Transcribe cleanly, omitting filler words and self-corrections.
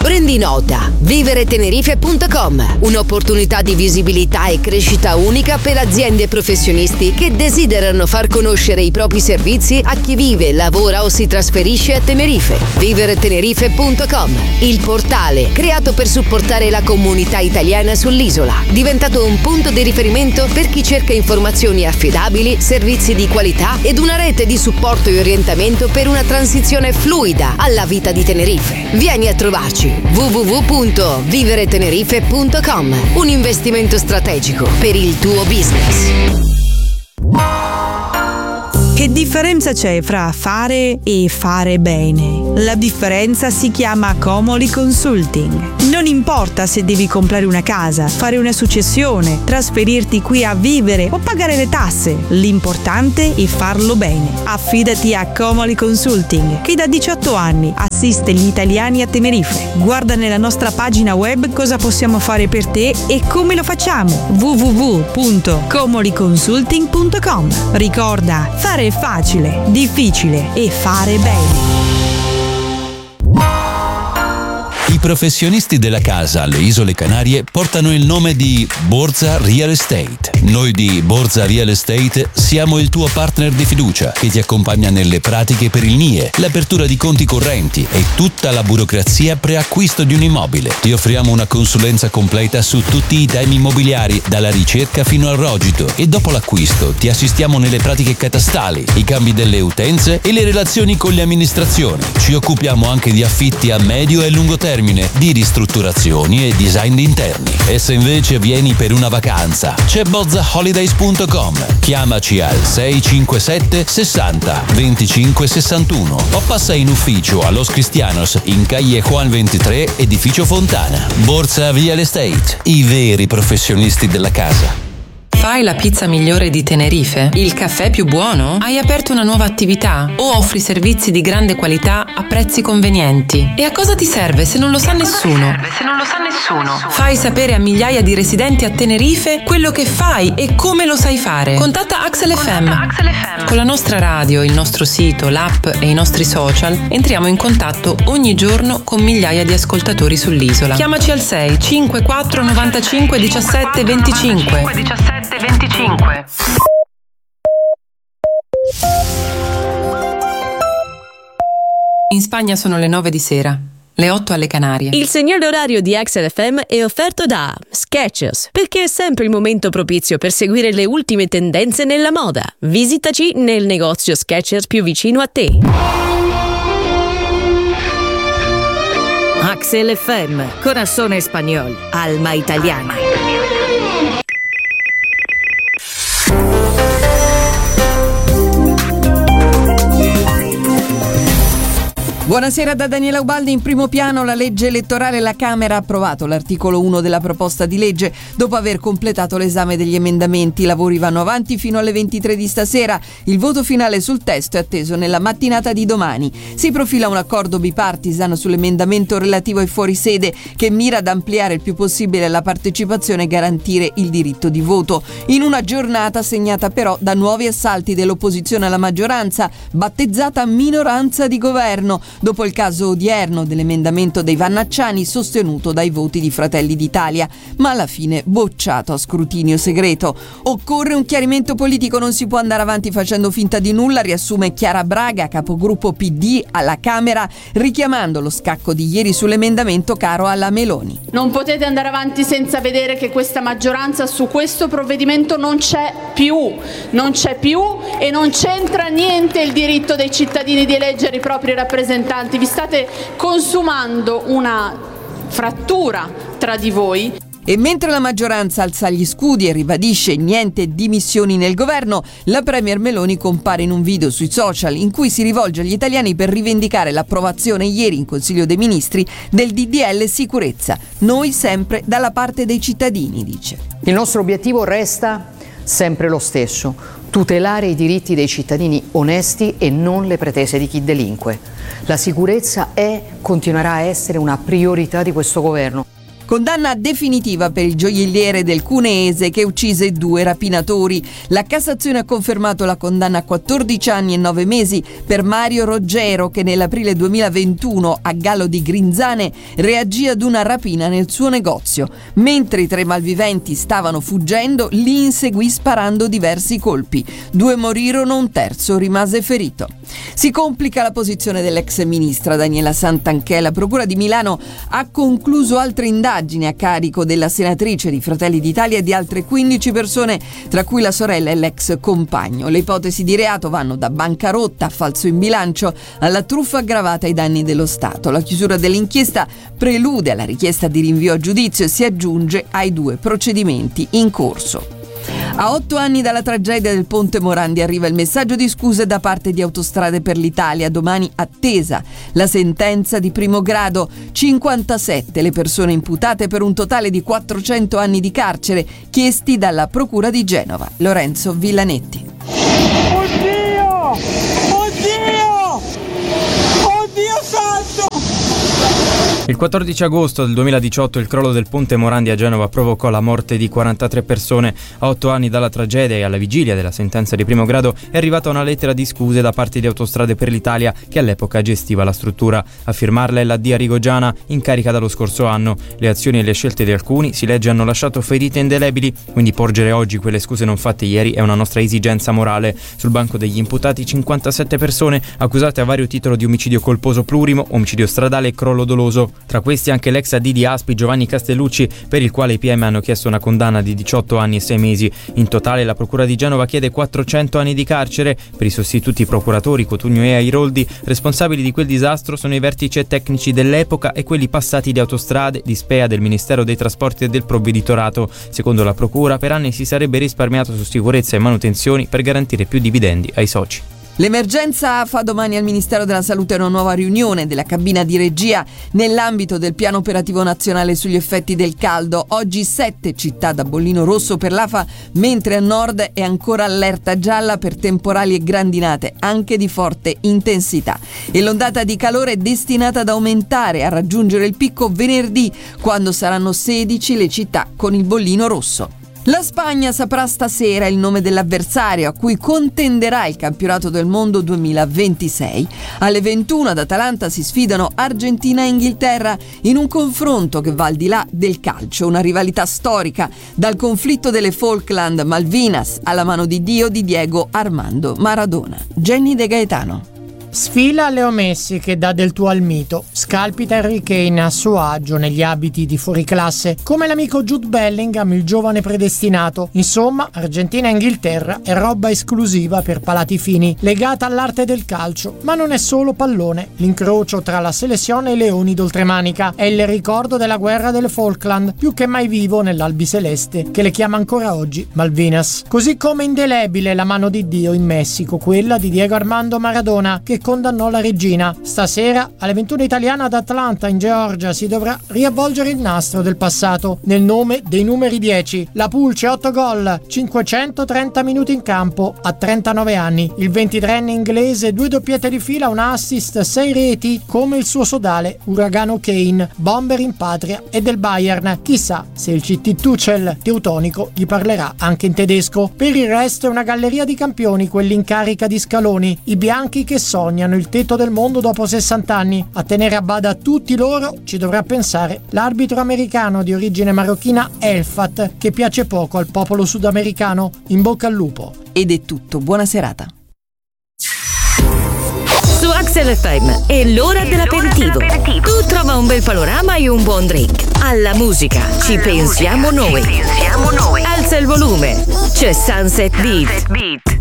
Prendi nota, viveretenerife.com, un'opportunità di visibilità e crescita unica per aziende e professionisti che desiderano far conoscere i propri servizi a chi vive, lavora o si trasferisce a Tenerife. Viveretenerife.com, il portale creato per supportare la comunità italiana sull'isola, diventato un punto di riferimento per chi cerca informazioni affidabili, servizi di qualità ed una rete di supporto e orientamento per una transizione fluida alla vita di Tenerife. Vieni a trovarci www.viveretenerife.com, un investimento strategico per il tuo business. Che differenza c'è fra fare e fare bene? La differenza si chiama Comoli Consulting. Non importa se devi comprare una casa, fare una successione, trasferirti qui a vivere o pagare le tasse, l'importante è farlo bene. Affidati a Comoli Consulting, che da 18 anni assiste gli italiani a Tenerife. Guarda nella nostra pagina web cosa possiamo fare per te e come lo facciamo. www.comoliconsulting.com. Ricorda, fare è facile, difficile e fare bene. I professionisti della casa alle Isole Canarie portano il nome di Borza Real Estate. Noi di Borza Real Estate siamo il tuo partner di fiducia che ti accompagna nelle pratiche per il NIE, l'apertura di conti correnti e tutta la burocrazia preacquisto di un immobile. Ti offriamo una consulenza completa su tutti i temi immobiliari, dalla ricerca fino al rogito, e dopo l'acquisto ti assistiamo nelle pratiche catastali, i cambi delle utenze e le relazioni con le amministrazioni. Ci occupiamo anche di affitti a medio e lungo termine, di ristrutturazioni e design interni. E se invece vieni per una vacanza, c'è bozzaholidays.com. Chiamaci al 657 60 25 61 o passa in ufficio a Los Cristianos in Calle Juan 23, edificio Fontana. Borza Real Estate, i veri professionisti della casa. Fai la pizza migliore di Tenerife? Il caffè più buono? Hai aperto una nuova attività? O offri servizi di grande qualità a prezzi convenienti? E a cosa ti serve se non lo sa nessuno? Fai sapere a migliaia di residenti a Tenerife quello che fai e come lo sai fare. Contatta Axel FM. Con la nostra radio, il nostro sito, l'app e i nostri social entriamo in contatto ogni giorno con migliaia di ascoltatori sull'isola. Chiamaci al 6 54 95 17 25. In Spagna sono le 9 di sera, le 8 alle Canarie. Il segnale orario di Axel FM è offerto da Skechers, perché è sempre il momento propizio per seguire le ultime tendenze nella moda. Visitaci nel negozio Skechers più vicino a te. Axel FM, corazón español, alma italiana. Buonasera da Daniela Ubaldi. In primo piano la legge elettorale. La Camera ha approvato l'articolo 1 della proposta di legge dopo aver completato l'esame degli emendamenti. I lavori vanno avanti fino alle 23 di stasera. Il voto finale sul testo è atteso nella mattinata di domani. Si profila un accordo bipartisan sull'emendamento relativo ai fuorisede che mira ad ampliare il più possibile la partecipazione e garantire il diritto di voto. In una giornata segnata però da nuovi assalti dell'opposizione alla maggioranza, battezzata minoranza di governo, dopo il caso odierno dell'emendamento dei Vannacciani sostenuto dai voti di Fratelli d'Italia, ma alla fine bocciato a scrutinio segreto. Occorre un chiarimento politico, non si può andare avanti facendo finta di nulla, riassume Chiara Braga, capogruppo PD alla Camera, richiamando lo scacco di ieri sull'emendamento caro alla Meloni. Non potete andare avanti senza vedere che questa maggioranza su questo provvedimento non c'è più e non c'entra niente il diritto dei cittadini di eleggere i propri rappresentanti. Vi state consumando una frattura tra di voi. E mentre la maggioranza alza gli scudi e ribadisce niente dimissioni nel governo, la premier Meloni compare in un video sui social in cui si rivolge agli italiani per rivendicare l'approvazione ieri in Consiglio dei Ministri del DDL sicurezza. Noi sempre dalla parte dei cittadini, dice. Il nostro obiettivo resta sempre lo stesso: tutelare i diritti dei cittadini onesti e non le pretese di chi delinque. La sicurezza continuerà a essere una priorità di questo governo. Condanna definitiva per il gioielliere del Cuneese che uccise 2 rapinatori. La Cassazione ha confermato la condanna a 14 anni e 9 mesi per Mario Roggero, che nell'aprile 2021 a Gallo di Grinzane reagì ad una rapina nel suo negozio. Mentre i 3 malviventi stavano fuggendo, li inseguì sparando diversi colpi. 2 morirono, un terzo rimase ferito. Si complica la posizione dell'ex ministra Daniela Santanchè. La Procura di Milano ha concluso altre indagini a carico della senatrice di Fratelli d'Italia e di altre 15 persone, tra cui la sorella e l'ex compagno. Le ipotesi di reato vanno da bancarotta a falso in bilancio alla truffa aggravata ai danni dello Stato. La chiusura dell'inchiesta prelude alla richiesta di rinvio a giudizio e si aggiunge ai 2 procedimenti in corso. A 8 anni dalla tragedia del Ponte Morandi arriva il messaggio di scuse da parte di Autostrade per l'Italia. Domani attesa la sentenza di primo grado. 57 le persone imputate per un totale di 400 anni di carcere chiesti dalla Procura di Genova. Lorenzo Villanetti. Oddio! Oddio! Oddio santo! Il 14 agosto del 2018 il crollo del Ponte Morandi a Genova provocò la morte di 43 persone. A 8 anni dalla tragedia e alla vigilia della sentenza di primo grado è arrivata una lettera di scuse da parte di Autostrade per l'Italia, che all'epoca gestiva la struttura. A firmarla è la D. Rigogiana, in carica dallo scorso anno. Le azioni e le scelte di alcuni, si legge, hanno lasciato ferite indelebili, quindi porgere oggi quelle scuse non fatte ieri è una nostra esigenza morale. Sul banco degli imputati 57 persone accusate a vario titolo di omicidio colposo plurimo, omicidio stradale e crollo doloso. Tra questi anche l'ex AD di Aspi Giovanni Castellucci, per il quale i PM hanno chiesto una condanna di 18 anni e 6 mesi. In totale la Procura di Genova chiede 400 anni di carcere. Per i sostituti procuratori Cotugno e Airoldi, responsabili di quel disastro sono i vertici e tecnici dell'epoca e quelli passati di Autostrade, di Spea, del Ministero dei Trasporti e del Provveditorato. Secondo la Procura, per anni si sarebbe risparmiato su sicurezza e manutenzioni per garantire più dividendi ai soci. L'emergenza fa domani al Ministero della Salute una nuova riunione della cabina di regia nell'ambito del piano operativo nazionale sugli effetti del caldo. Oggi 7 città da bollino rosso per l'afa, mentre a nord è ancora allerta gialla per temporali e grandinate, anche di forte intensità. E l'ondata di calore è destinata ad aumentare, a raggiungere il picco venerdì, quando saranno 16 le città con il bollino rosso. La Spagna saprà stasera il nome dell'avversario a cui contenderà il campionato del mondo 2026. Alle 21 ad Atalanta si sfidano Argentina e Inghilterra in un confronto che va al di là del calcio, una rivalità storica, dal conflitto delle Falkland Malvinas alla mano di Dio di Diego Armando Maradona. Jenny De Gaetano. Sfila Leo Messi che dà del tuo al mito, scalpita Harry Kane a suo agio negli abiti di fuoriclasse, come l'amico Jude Bellingham, il giovane predestinato. Insomma, Argentina e Inghilterra è roba esclusiva per palati fini, legata all'arte del calcio, ma non è solo pallone. L'incrocio tra la selezione e i leoni d'oltremanica è il ricordo della guerra delle Falkland, più che mai vivo nell'albiceleste, che le chiama ancora oggi Malvinas. Così come indelebile la mano di Dio in Messico, quella di Diego Armando Maradona, che condannò la regina. Stasera alle 21 italiana ad Atlanta in Georgia si dovrà riavvolgere il nastro del passato nel nome dei numeri 10. La Pulce 8 gol, 530 minuti in campo a 39 anni. Il 23enne inglese 2 doppiette di fila, un assist, 6 reti, come il suo sodale Uragano Kane, bomber in patria e del Bayern. Chissà se il CT Tuchel teutonico gli parlerà anche in tedesco. Per il resto è una galleria di campioni quelli in carica di scaloni, i bianchi che sognano il tetto del mondo dopo 60 anni. A tenere a bada tutti loro ci dovrà pensare l'arbitro americano di origine marocchina Elfat, che piace poco al popolo sudamericano. In bocca al lupo. Ed è tutto, buona serata. Su Axel FM è l'ora dell'aperitivo. Tu trova un bel panorama e un buon drink. Alla musica ci pensiamo noi. Alza il volume, c'è Sunset Beat.